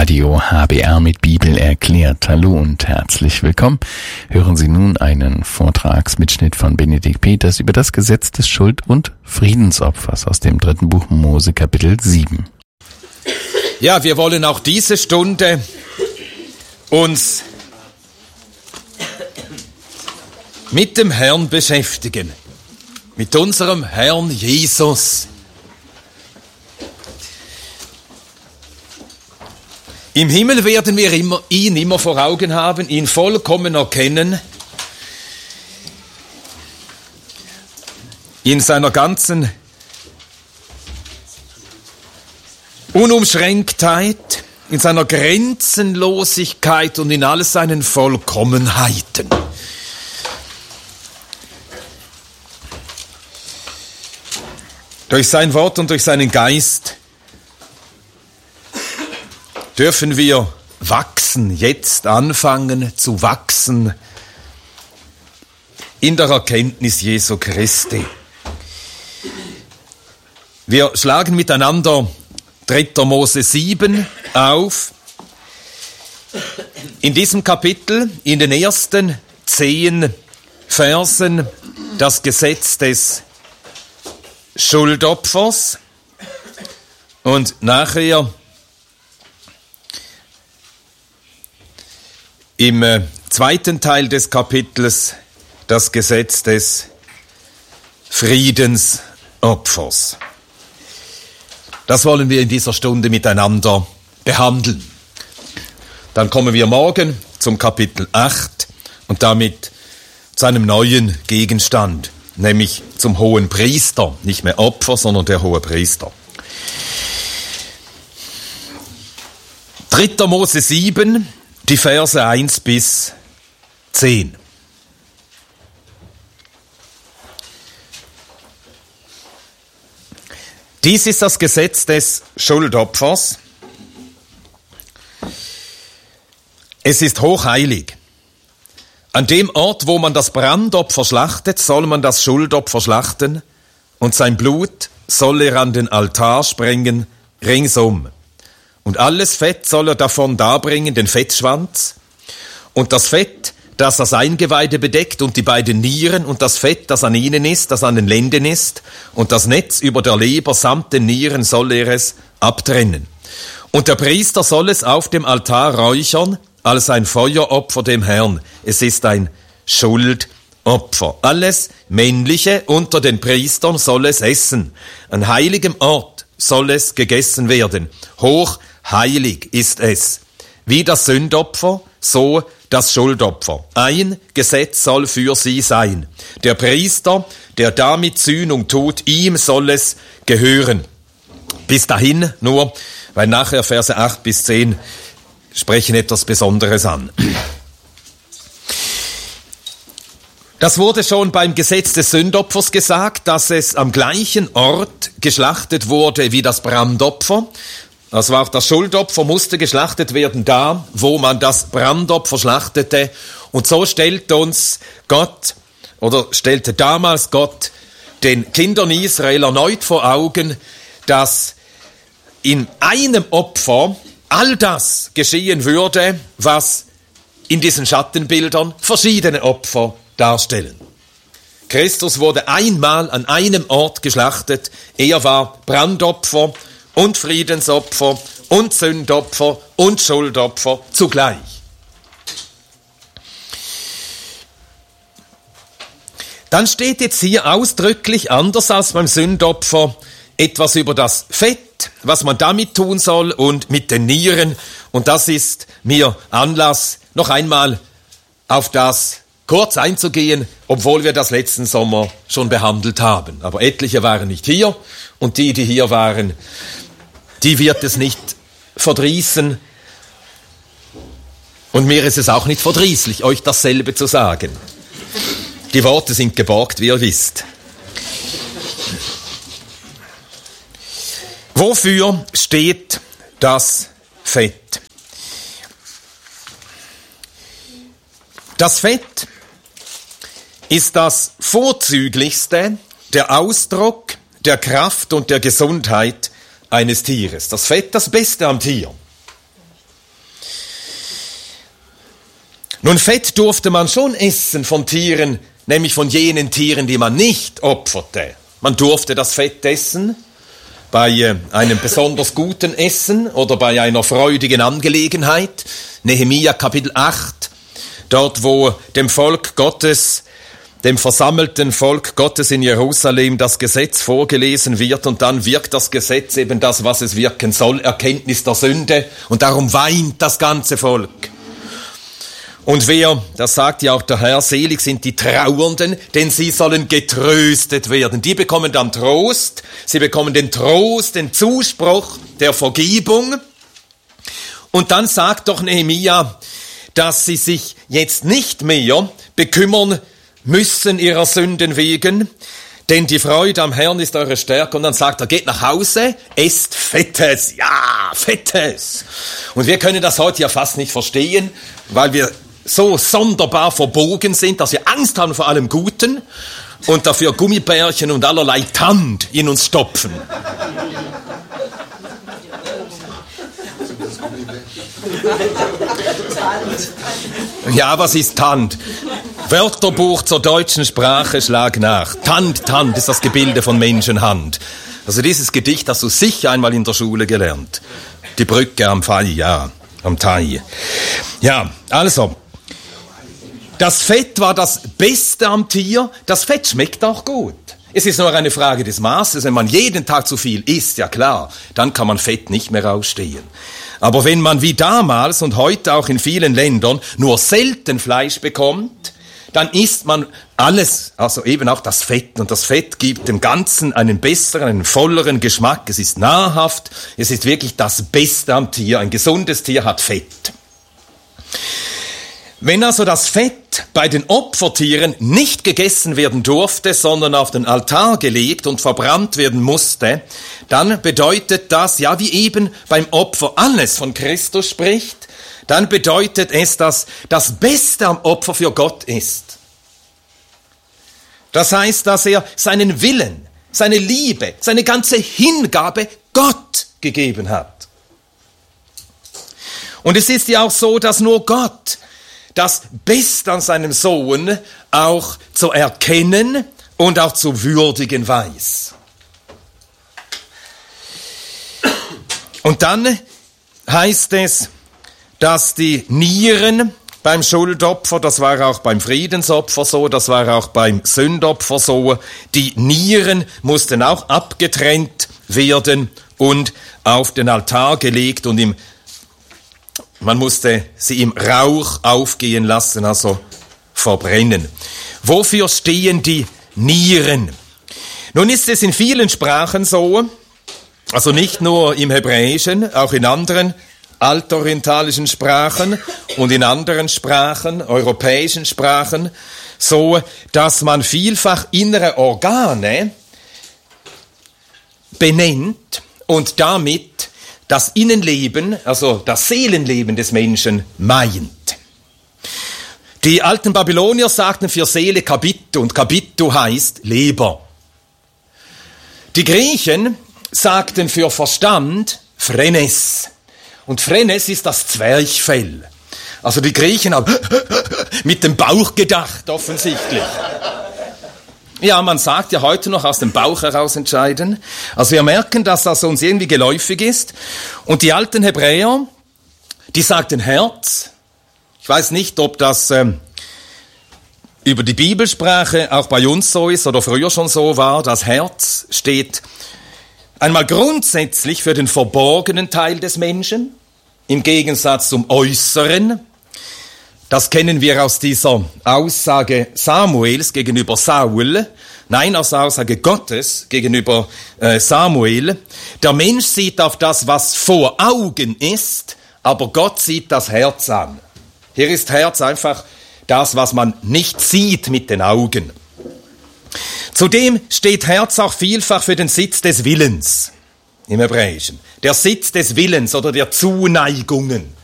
Radio HBR mit Bibel erklärt. Hallo und herzlich willkommen. Hören Sie nun einen Vortragsmitschnitt von Benedikt Peters über das Gesetz des Schuld- und Friedensopfers aus dem 3. Buch Mose, Kapitel 7. Ja, wir wollen auch diese Stunde uns mit dem Herrn beschäftigen, mit unserem Herrn Jesus. Im Himmel werden wir ihn immer vor Augen haben, ihn vollkommen erkennen, in seiner ganzen Unumschränktheit, in seiner Grenzenlosigkeit und in all seinen Vollkommenheiten. Durch sein Wort und durch seinen Geist dürfen wir wachsen, jetzt anfangen zu wachsen in der Erkenntnis Jesu Christi. Wir schlagen miteinander 3. Mose 7 auf. In diesem Kapitel, in den ersten 10 Versen, das Gesetz des Schuldopfers und nachher im zweiten Teil des Kapitels das Gesetz des Friedensopfers. Das wollen wir in dieser Stunde miteinander behandeln. Dann kommen wir morgen zum Kapitel 8 und damit zu einem neuen Gegenstand, nämlich zum hohen Priester, nicht mehr Opfer, sondern der hohe Priester. 3. Mose 7, die Verse 1 bis 10. Dies ist das Gesetz des Schuldopfers. Es ist hochheilig. An dem Ort, wo man das Brandopfer schlachtet, soll man das Schuldopfer schlachten, und sein Blut soll er an den Altar sprengen, ringsum. Und alles Fett soll er davon darbringen, den Fettschwanz, und das Fett, das das Eingeweide bedeckt, und die beiden Nieren, und das Fett, das an ihnen ist, das an den Lenden ist, und das Netz über der Leber samt den Nieren soll er es abtrennen. Und der Priester soll es auf dem Altar räuchern, als ein Feueropfer dem Herrn. Es ist ein Schuldopfer. Alles Männliche unter den Priestern soll es essen. An heiligem Ort soll es gegessen werden. Hochheilig ist es. Wie das Sündopfer, so das Schuldopfer. Ein Gesetz soll für sie sein. Der Priester, der damit Sühnung tut, ihm soll es gehören. Bis dahin nur, weil nachher Verse 8 bis 10 sprechen etwas Besonderes an. Das wurde schon beim Gesetz des Sündopfers gesagt, dass es am gleichen Ort geschlachtet wurde wie das Brandopfer. Das war auch das Schuldopfer, musste geschlachtet werden da, wo man das Brandopfer schlachtete. Und so stellte damals Gott den Kindern Israel erneut vor Augen, dass in einem Opfer all das geschehen würde, was in diesen Schattenbildern verschiedene Opfer darstellen. Christus wurde einmal an einem Ort geschlachtet. Er war Brandopfer und Friedensopfer und Sündopfer und Schuldopfer zugleich. Dann steht jetzt hier ausdrücklich, anders als beim Sündopfer, etwas über das Fett, was man damit tun soll, und mit den Nieren. Und das ist mir Anlass, noch einmal auf das kurz einzugehen, obwohl wir das letzten Sommer schon behandelt haben. Aber etliche waren nicht hier, und die hier waren, die wird es nicht verdrießen. Und mir ist es auch nicht verdrießlich, euch dasselbe zu sagen. Die Worte sind geborgt, wie ihr wisst. Wofür steht das Fett? Das Fett ist das vorzüglichste, der Ausdruck der Kraft und der Gesundheit eines Tieres. Das Fett, das Beste am Tier. Nun, Fett durfte man schon essen von Tieren, nämlich von jenen Tieren, die man nicht opferte. Man durfte das Fett essen bei einem besonders guten Essen oder bei einer freudigen Angelegenheit. Nehemia Kapitel 8, dort wo dem Volk Gottes, dem versammelten Volk Gottes in Jerusalem das Gesetz vorgelesen wird und dann wirkt das Gesetz eben das, was es wirken soll, Erkenntnis der Sünde, und darum weint das ganze Volk. Und das sagt ja auch der Herr, selig sind die Trauernden, denn sie sollen getröstet werden. Die bekommen dann Trost, sie bekommen den Trost, den Zuspruch der Vergebung. Und dann sagt doch Nehemia, dass sie sich jetzt nicht mehr bekümmern müssen ihrer Sünden wegen, denn die Freude am Herrn ist eure Stärke. Und dann sagt er, geht nach Hause, esst Fettes, ja, Fettes. Und wir können das heute ja fast nicht verstehen, weil wir so sonderbar verbogen sind, dass wir Angst haben vor allem Guten und dafür Gummibärchen und allerlei Tand in uns stopfen. Ja, was ist Tand? Wörterbuch zur deutschen Sprache, schlag nach. Tand ist das Gebilde von Menschenhand. Also dieses Gedicht hast du sicher einmal in der Schule gelernt. Die Brücke am Fai, ja, am Tai. Ja, also, das Fett war das Beste am Tier. Das Fett schmeckt auch gut. Es ist nur eine Frage des Maßes. Wenn man jeden Tag zu viel isst, ja klar, dann kann man Fett nicht mehr ausstehen. Aber wenn man wie damals und heute auch in vielen Ländern nur selten Fleisch bekommt, dann isst man alles, also eben auch das Fett. Und das Fett gibt dem Ganzen einen besseren, einen volleren Geschmack. Es ist nahrhaft, es ist wirklich das Beste am Tier. Ein gesundes Tier hat Fett. Wenn also das Fett bei den Opfertieren nicht gegessen werden durfte, sondern auf den Altar gelegt und verbrannt werden musste, dann bedeutet das, ja, wie eben beim Opfer alles von Christus spricht, dann bedeutet es, dass das Beste am Opfer für Gott ist. Das heißt, dass er seinen Willen, seine Liebe, seine ganze Hingabe Gott gegeben hat. Und es ist ja auch so, dass nur Gott das Beste an seinem Sohn auch zu erkennen und auch zu würdigen weiß. Und dann heißt es, dass die Nieren beim Schuldopfer, das war auch beim Friedensopfer so, das war auch beim Sündopfer so, die Nieren mussten auch abgetrennt werden und auf den Altar gelegt und man musste sie im Rauch aufgehen lassen, also verbrennen. Wofür stehen die Nieren? Nun ist es in vielen Sprachen so, also nicht nur im Hebräischen, auch in anderen altorientalischen Sprachen und in anderen Sprachen, europäischen Sprachen, so, dass man vielfach innere Organe benennt und damit das Innenleben, also das Seelenleben des Menschen meint. Die alten Babylonier sagten für Seele Kabitu und Kabitu heißt Leber. Die Griechen sagten für Verstand Phrenes. Und Phrenes ist das Zwerchfell. Also die Griechen haben mit dem Bauch gedacht, offensichtlich. Ja, man sagt ja heute noch aus dem Bauch heraus entscheiden. Also wir merken, dass das uns irgendwie geläufig ist. Und die alten Hebräer, die sagten Herz. Ich weiß nicht, ob das über die Bibelsprache auch bei uns so ist oder früher schon so war. Das Herz steht einmal grundsätzlich für den verborgenen Teil des Menschen, im Gegensatz zum Äußeren. Das kennen wir aus dieser Aussage Samuels gegenüber Saul. Nein, aus der Aussage Gottes gegenüber Samuel. Der Mensch sieht auf das, was vor Augen ist, aber Gott sieht das Herz an. Hier ist Herz einfach das, was man nicht sieht mit den Augen. Zudem steht Herz auch vielfach für den Sitz des Willens im Hebräischen. Der Sitz des Willens oder der Zuneigungen.